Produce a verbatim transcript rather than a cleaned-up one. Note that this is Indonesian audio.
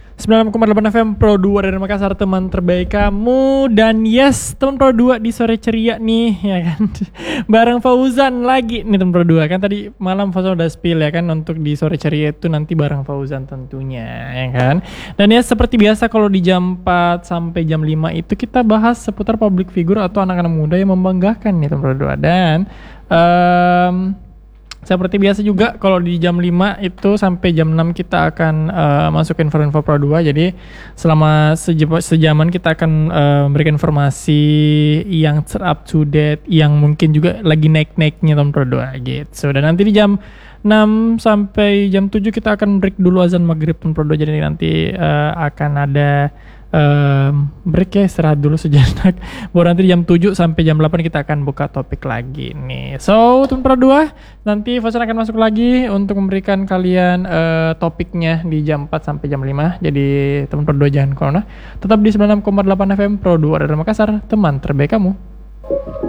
sembilan puluh enam koma delapan F M Pro dua dari Makassar, teman terbaik kamu. Dan yes, teman Pro dua di sore ceria nih, ya kan. Bareng Fauzan lagi nih teman Pro dua. Kan tadi malam Fauzan udah spill ya kan, untuk di sore ceria itu nanti bareng Fauzan tentunya, ya kan. Dan ya seperti biasa kalau di jam empat sampai jam lima itu kita bahas seputar public figure atau anak-anak muda yang membanggakan nih teman Pro dua. Dan um, seperti biasa juga kalau di jam lima itu sampai jam enam kita akan uh, masuk info-info Pro dua. Jadi selama sej- sejaman kita akan uh, memberikan informasi yang up to date, yang mungkin juga lagi naik-naiknya teman Pro dua gitu. Dan nanti di jam enam sampai jam tujuh kita akan break dulu azan maghrib teman Pro dua. Jadi nanti uh, akan ada Um, break ya, istirahat dulu sejenak. Baru nanti jam tujuh sampai jam delapan kita akan buka topik lagi nih. So, teman Pro dua, nanti Fauzan akan masuk lagi untuk memberikan kalian uh, topiknya di jam empat sampai jam lima. Jadi, teman Pro dua jangan kemana. Tetap di sembilan puluh enam koma delapan F M Pro dua dari Makassar, teman terbaik kamu.